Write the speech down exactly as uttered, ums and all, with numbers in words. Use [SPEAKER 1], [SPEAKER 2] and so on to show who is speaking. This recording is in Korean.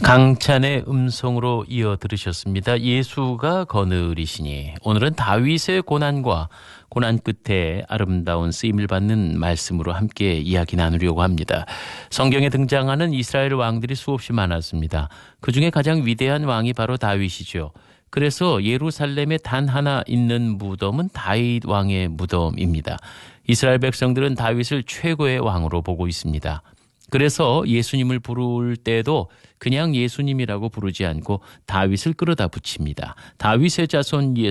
[SPEAKER 1] 강찬의 음성으로 이어 들으셨습니다. 예수가 거느리시니. 오늘은 다윗의 고난과 고난 끝에 아름다운 쓰임을 받는 말씀으로 함께 이야기 나누려고 합니다. 성경에 등장하는 이스라엘 왕들이 수없이 많았습니다. 그중에 가장 위대한 왕이 바로 다윗이죠. 그래서 예루살렘에 단 하나 있는 무덤은 다윗 왕의 무덤입니다. 이스라엘 백성들은 다윗을 최고의 왕으로 보고 있습니다. 그래서 예수님을 부를 때도 그냥 예수님이라고 부르지 않고 다윗을 끌어다 붙입니다. 다윗의 자손 예수